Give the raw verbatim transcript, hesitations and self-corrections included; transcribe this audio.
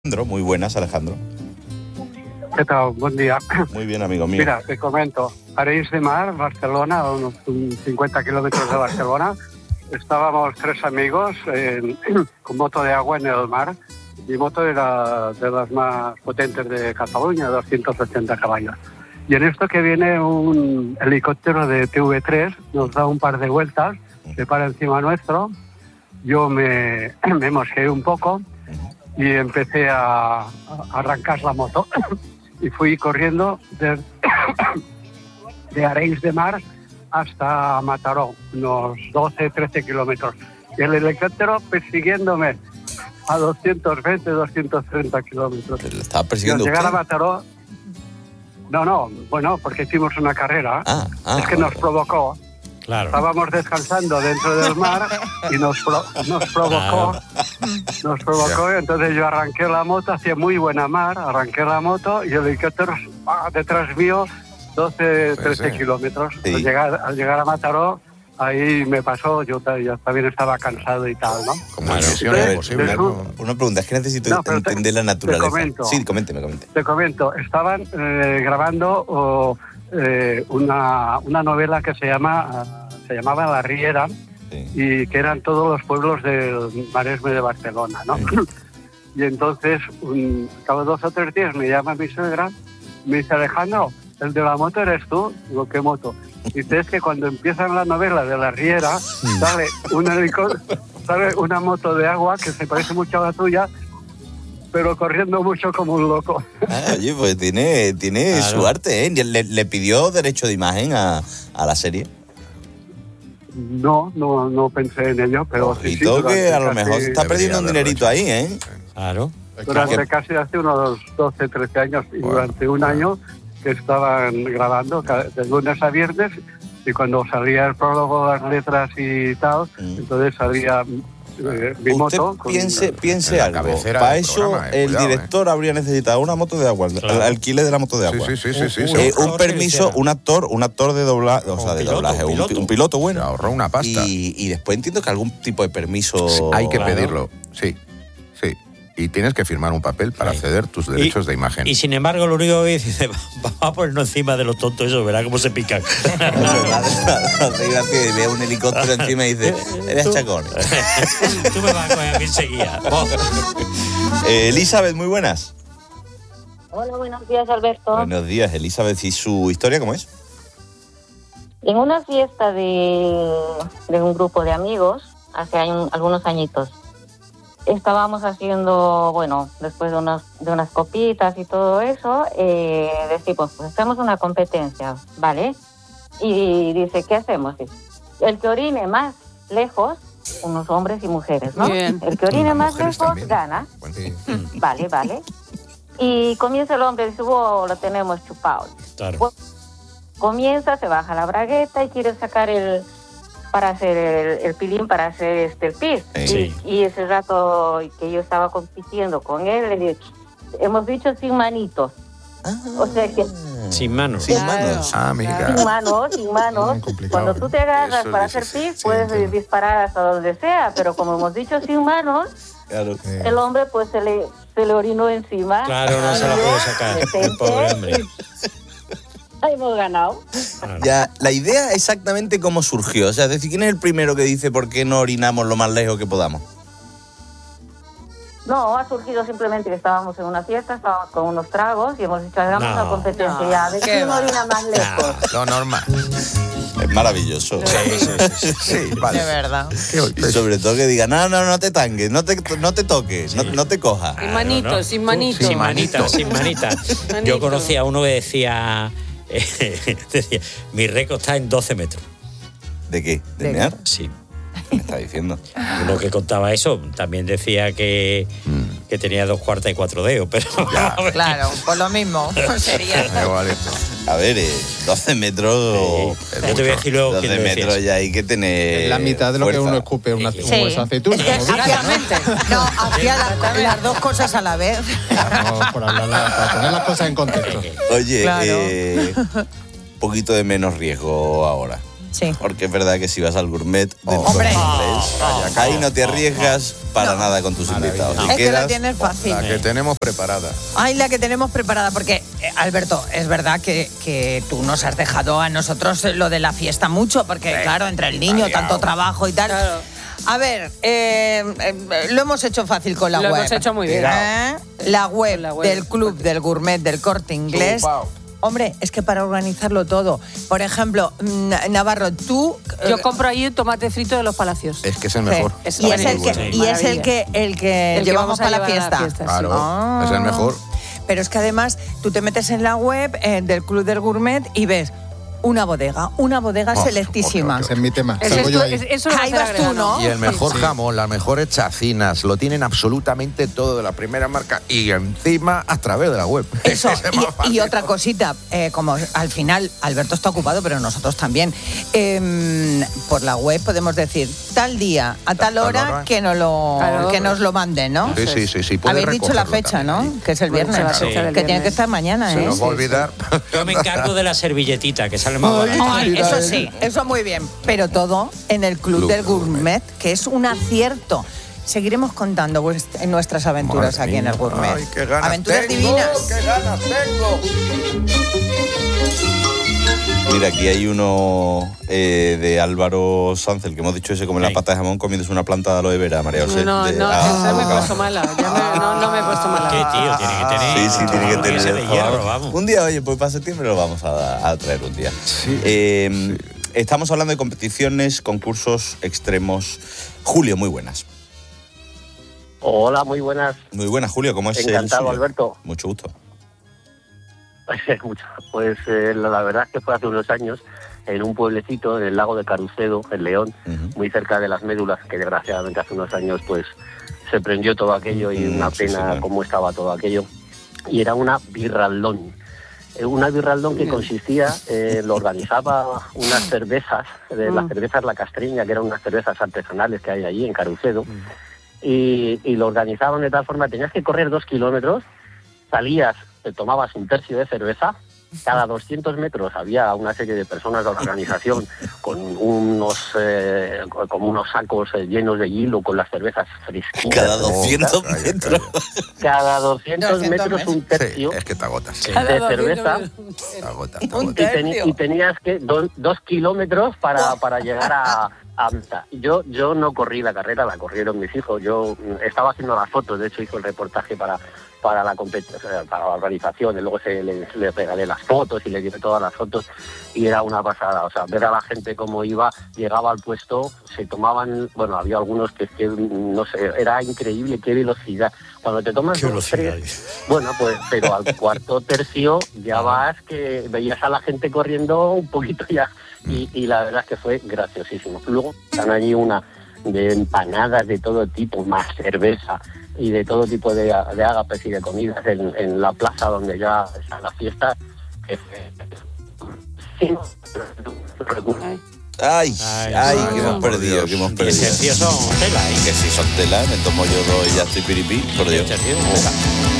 Alejandro, muy buenas, Alejandro. ¿Qué tal? Buen día. Muy bien, amigo mío. Mira, te comento. Arenys de Mar, Barcelona, a unos cincuenta kilómetros de Barcelona. Estábamos tres amigos en, con moto de agua en el mar. Mi moto era de las más potentes de Cataluña, doscientos ochenta caballos. Y en esto que viene un helicóptero de T V tres, nos da un par de vueltas, se para encima nuestro. Yo me, me mosqueé un poco y empecé a, a arrancar la moto. Y fui corriendo de, de Arenys de Mar hasta Mataró, unos doce, trece kilómetros. Y el helicóptero persiguiéndome a doscientos veinte, doscientos treinta kilómetros. ¿Le estaba persiguiendo y al llegar usted? a Mataró... No, no, bueno, porque hicimos una carrera. Ah, ah, es que vale. nos provocó. Claro. Estábamos descansando dentro del mar y nos, pro, nos provocó. Nos provocó, entonces yo arranqué la moto, hacía muy buena mar, arranqué la moto y el helicóptero ah, detrás mío, doce, trece sí. kilómetros. Sí. Al, llegar, al llegar a Mataró, ahí me pasó, yo, yo también estaba cansado y tal, ¿no? Como Claro. misión Entonces, imposible. de ¿no? Una pregunta, es que necesito No, pero te- entender la te naturaleza. comento. Sí, coménteme, comente. Te comento, estaban eh, grabando oh, eh, una, una novela que se llama uh, se llamaba La Riera, Sí. y que eran todos los pueblos del Maresme de Barcelona, ¿no? Sí. Y entonces, un, cada dos o tres días me llama mi suegra, me dice: Alejandro, el de la moto eres tú. Digo: ¿qué moto? Dice: es que cuando empiezan la novela de La Riera, sale, un helico- sale una moto de agua que se parece mucho a la tuya, pero corriendo mucho como un loco. Ah, oye, pues tiene, tiene Claro. su arte, ¿eh? ¿Le, le pidió derecho de imagen a, a la serie? No, no, no pensé en ello, pero sí, sí, Ojito que durante a lo casi- mejor se está Debería perdiendo un haberlo dinerito hecho. ahí, ¿eh? Claro. Durante que- casi hace unos doce, trece años y Bueno, durante un bueno. año que estaban grabando ca- de lunes a viernes, y cuando salía el prólogo, las letras y tal, Mm. entonces salía eh, mi Usted moto. con- piense, piense en la algo. cabecera Para del eso programa, eh, el cuidado, director habría necesitado una moto de agua, el- Claro. el alquiler de la moto de Sí, agua. sí, sí, sí, sí, Un- se Eh, ahorró- un Jorge permiso, Lucena. un actor, un actor de doblaje, o Un sea, de piloto, doblaje, un un, piloto. un piloto se bueno. ahorró una pasta. Y, y después entiendo que algún tipo de permiso. Hay que Claro. pedirlo, sí, sí. Y tienes que firmar un papel para Sí. ceder tus derechos Y- de imagen. Y sin embargo, lo único que dice, vamos a ponernos encima de los tontos, eso, verá cómo se pican. Es verdad, hace gracia y ve un helicóptero encima y dice: eres Tú- chacones. Tú me vas a coger a mí enseguida. Vos. Eh, Elizabeth, muy buenas. Hola, buenos días, Alberto. Buenos días, Elizabeth. ¿Y su historia cómo es? En una fiesta de, de un grupo de amigos, hace año- algunos añitos, estábamos haciendo, bueno, después de, unos, de unas copitas y todo eso, eh, decimos, pues hacemos una competencia, ¿vale? Y dice, ¿qué hacemos? Dice, el que orine más lejos, unos hombres y mujeres, ¿no? Bien. El que orine Las más mujeres lejos también. gana. Bueno, sí. Vale, vale. Y comienza el hombre, dice, oh, lo tenemos chupado. Claro. Comienza, se baja la bragueta y quiere sacar el para hacer el, el pilín, para hacer este el pis. Sí. Y, y ese rato que yo estaba compitiendo con él, le dije, hemos dicho sin manitos. O sea que Sin manos. Sin Claro. manos. Ah, amiga. sin manos, sin manos. Muy complicado. Cuando tú te agarras Eso para dice- hacer pis, sí, puedes entiendo. disparar hasta donde sea, pero como hemos dicho sin manos, Claro. Eh, el hombre pues se le, se le orinó encima. Claro, no se la puede sacar. El pobre hombre. Hemos ganado. Claro. Ya, la idea exactamente cómo surgió. O sea, es decir, ¿quién es el primero que dice por qué no orinamos lo más lejos que podamos? No, ha surgido simplemente que estábamos en una fiesta, estábamos con unos tragos y hemos dicho, hagamos No. una competencia No, ya, de qué quién va. orina más lejos. Lo normal. Es maravilloso. Sí, sí, sí, sí. Sí, vale. De verdad. Qué- Y sobre todo que diga: no, no, no te tangues, no te, no te toques, no, no te cojas. Sin manito, ¿no? sin manito. Sin manita, sin manita. Manito. Yo conocí a uno que decía, eh, decía, mi récord está en doce metros. ¿De qué? ¿De ¿De mear? Sí. ¿Qué me está diciendo? Uno que contaba eso también decía que, Mm, que tenía dos cuartas y cuatro dedos, pero Claro, por lo mismo. Sería. igualito. A ver, eh, doce metros. Sí. Yo te voy a decir luego quién doce lo decía. metros ya hay que tener. Es la mitad de lo fuerza. que uno escupe una, un Sí. hueso de aceituna. Es que como dicen, exactamente. No, hacía la- las dos cosas a la vez. ¿no? No, por hablar- para poner las cosas en contexto. Oye, Claro. eh, un poquito de menos riesgo ahora. Sí. Porque es verdad que si vas al gourmet del Oh, Corte hombre. Inglés, Calla, ahí calla. no te arriesgas para No. nada con tus Maravilla. invitados. No. Te Es que la quedas- tienes fácil. La que tenemos preparada. Ay, la que tenemos preparada, porque, eh, Alberto, es verdad que, que tú nos has dejado a nosotros lo de la fiesta mucho, porque, claro, entre el niño, variado. tanto trabajo y tal. Claro. A ver, eh, eh, lo hemos hecho fácil con la Lo web. hemos hecho muy bien. ¿Eh? La web, Con la web. del club del gourmet del Corte Inglés. Chupao. Hombre, es que para organizarlo todo. Por ejemplo, mm, Navarro, tú. Yo eh, compro ahí el tomate frito de los Palacios. Es que es el sí. mejor. Es y, es el buenísimo. que, Sí. y es el Maravilla. que, el que El que llevamos vamos a para la llevar a la fiesta. fiesta, sí. Claro, Ah. es el mejor. Pero es que además tú te metes en la web eh, del Club del Gourmet y ves una bodega, una bodega Oh, selectísima. oh, Ese es mi tema. Ese Salgo es yo tu- ahí. es- eso lo Ahí hace vas tú, Agredano. ¿no? Y el mejor Sí. jamón, las mejores chacinas, lo tienen absolutamente todo de la primera marca y encima a través de la web. Eso, Ese es más y, fácil. y otra cosita, eh, como al final Alberto está ocupado, pero nosotros también, em, por la web podemos decir tal día, a tal Tal hora, hora. que nos lo, Claro. que nos lo manden, ¿no? Sí, sí, sí, sí. puedes Habéis dicho la recogerlo fecha, también. ¿no? Que es el Hemos dicho viernes. la fecha del Que tiene viernes. que estar mañana, Se ¿eh? nos va a olvidar. Yo me encargo de la servilletita, que sale más Ay, barata. Ay, Mira, eso eh. sí, eso muy bien. Pero todo en el Club, Club del del Gourmet, que es un acierto. Seguiremos contando vuest- en nuestras aventuras Madre aquí en el mía. Gourmet. Ay, qué ganas Aventuras tengo, divinas. ¡Qué ganas tengo! Mira, aquí hay uno eh, de Álvaro Sanz, el que hemos dicho ese, come la Sí. pata de jamón comiéndose una planta de aloe vera, María José. No, de- no, ah, esa me he boca. puesto mala. Ya me- no, no me he puesto mala. ¿Qué tío? Tiene que tener. Sí, sí, tiene que una tener hamburguesa el de favor. hierro, vamos. Un día, oye, pues para septiembre lo vamos a, a traer un día. Eh, Estamos hablando de competiciones, concursos extremos. Julio, muy buenas. Hola, muy buenas. Muy buenas, Julio, ¿cómo es el Encantado, suyo? Alberto. Mucho gusto. Pues eh, la, la verdad es que fue hace unos años en un pueblecito en el lago de Carucedo, en León, Ujú. muy cerca de las Médulas, que desgraciadamente hace unos años pues se prendió todo aquello y Mm, una sí, pena señor. cómo estaba todo aquello. Y era una birraldón. Eh, Una birraldón que consistía, eh, lo organizaba unas cervezas, de las Mm. cervezas La Castreña, que eran unas cervezas artesanales que hay allí en Carucedo, y, y lo organizaban de tal forma, tenías que correr dos kilómetros, salías, te tomabas un tercio de cerveza, cada doscientos metros había una serie de personas de la organización con unos eh, como unos sacos eh, llenos de hielo con las cervezas fresquitas. Cada doscientos Calla, metros. Cada doscientos doscientos metros un Sí, tercio es que te agotas. de Cada cerveza. doscientos Te agotas, te Un agotas. Y, teni- tercio. y tenías que do- dos kilómetros para, para llegar a, a meta. Yo yo no corrí la carrera, la corrieron mis hijos. Yo mm, estaba haciendo las fotos, de hecho hice el reportaje para para la compet- o sea, para la organización, y luego se le, le regalé las fotos y le llevé todas las fotos y era una pasada. O sea, ver a la gente cómo iba, llegaba al puesto, se tomaban, bueno, había algunos que, que no sé, era increíble qué velocidad. Cuando te tomas Qué dos, velocidad. tres, bueno, pues, pero al cuarto tercio ya vas que veías a la gente corriendo un poquito ya. Y, y la verdad es que fue graciosísimo. Luego están allí una de empanadas de todo tipo, más cerveza y de todo tipo de, de ágapes y de comidas en, en la plaza donde ya está la fiesta. Que fue- sí, no, recuerdo. Ay, Ay, ay, ay, que hemos por perdido, Dios. que hemos Diez perdido. tercios son tela, ¿eh? Que si son tela, me tomo yo dos y ya estoy piripí, por Dios. Diez tercios, tela.